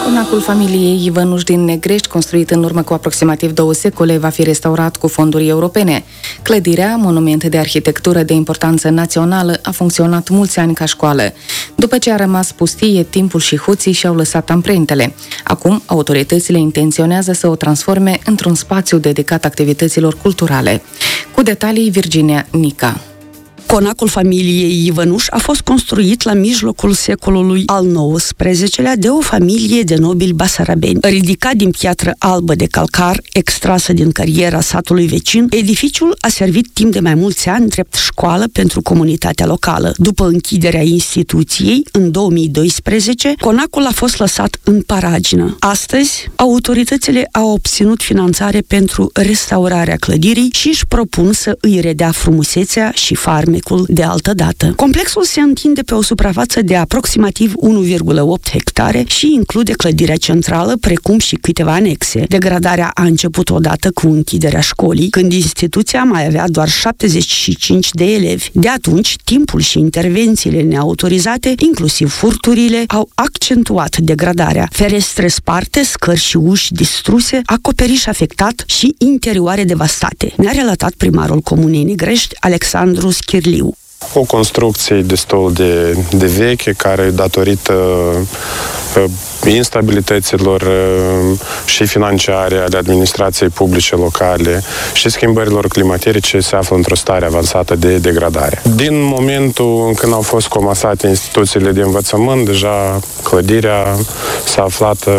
Conacul familiei Ivănuș din Negrești, construit în urmă cu aproximativ 2 secole, va fi restaurat cu fonduri europene. Clădirea, monument de arhitectură de importanță națională, a funcționat mulți ani ca școală. După ce a rămas pustie, timpul și hoții și-au lăsat amprentele. Acum, autoritățile intenționează să o transforme într-un spațiu dedicat activităților culturale. Cu detalii, Virginia Nica. Conacul familiei Ivănuș a fost construit la mijlocul secolului al XIX-lea de o familie de nobili basarabeni. Ridicat din piatră albă de calcar, extrasă din cariera satului vecin, edificiul a servit timp de mai mulți ani drept școală pentru comunitatea locală. După închiderea instituției, în 2012, Conacul a fost lăsat în paragină. Astăzi, autoritățile au obținut finanțare pentru restaurarea clădirii și își propun să îi redea frumusețea și farmecul de altă dată. Complexul se întinde pe o suprafață de aproximativ 1,8 hectare și include clădirea centrală, precum și câteva anexe. Degradarea a început odată cu închiderea școlii, când instituția mai avea doar 75 de elevi. De atunci, timpul și intervențiile neautorizate, inclusiv furturile, au accentuat degradarea. Ferestre sparte, scări și uși distruse, acoperiș afectat și interioare devastate. Ne-a relatat primarul Comunei Negrești, Alexandru Schirliu. O construcție destul de veche, care datorită instabilităților și financiare ale administrației publice locale și schimbărilor climatice se află într-o stare avansată de degradare. Din momentul când au fost comasate instituțiile de învățământ, deja clădirea s-a aflat,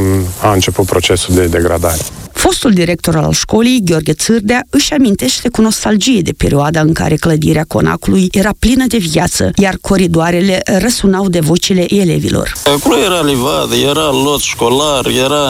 a început procesul de degradare. Fostul director al școlii, Gheorghe Țârdea, își amintește cu nostalgie de perioada în care clădirea Conacului era plină de viață, iar coridoarele răsunau de vocile elevilor. Acolo era livadă, era lot școlar, era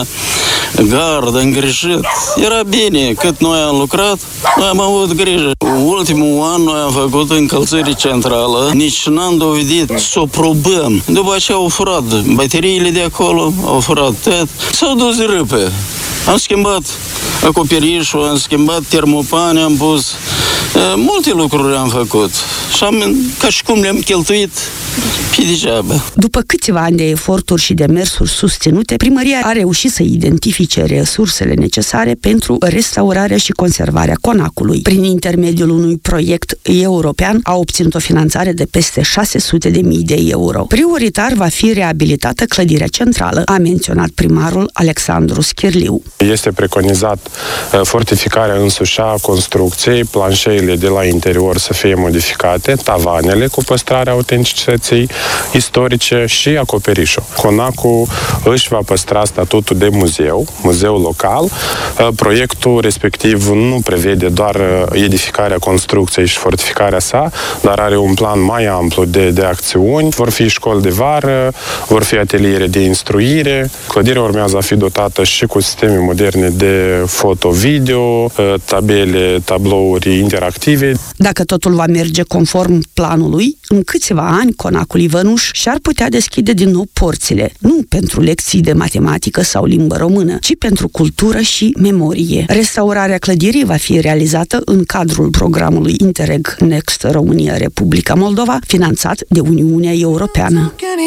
gardă, îngrijit. Era bine. Cât noi am lucrat, noi am avut grijă. Ultimul an noi am făcut încălzire centrală, nici n-am dovedit să o probăm. După aceea au furat bateriile de acolo, au furat tot, s-au dus râpe. Am schimbat acoperișul, am schimbat termopane, am pus multe lucruri am făcut. Și ca și cum le-am cheltuit pe degeaba. După câțiva ani de eforturi și demersuri susținute, primăria a reușit să identifice resursele necesare pentru restaurarea și conservarea Conacului. Prin intermediul unui proiect european a obținut o finanțare de peste 600.000 de euro. Prioritar va fi reabilitată clădirea centrală, a menționat primarul Alexandru Schirliu. Este preconizat fortificarea însuși a construcției, planșeile de la interior să fie modificate, tavanele cu păstrarea autenticității istorice și acoperișul. Conacul își va păstra statutul de muzeu local. Proiectul respectiv nu prevede doar edificarea construcției și fortificarea sa, dar are un plan mai amplu de acțiuni. Vor fi școli de vară, vor fi ateliere de instruire. Clădirea urmează a fi dotată și cu sisteme moderne de foto-video, tabele, tablouri interactive. Dacă totul va merge conform planului, în câțiva ani Conacul Ivănuș și-ar putea deschide din nou porțile, nu pentru lecții de matematică sau limbă română, ci pentru cultură și memorie. Restaurarea clădirii va fi realizată în cadrul programului Interreg Next România-Republica Moldova, finanțat de Uniunea Europeană.